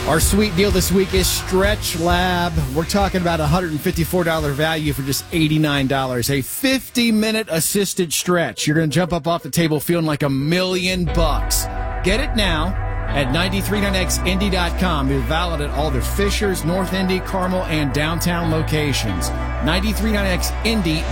Our sweet deal this week is Stretch Lab. We're talking about $154 value for just $89. A 50-minute assisted stretch. You're going to jump up off the table feeling like $1,000,000. Get it now at 939xindy.com. They're valid at all their Fishers, North Indy, Carmel, and downtown locations. 939xindy.com.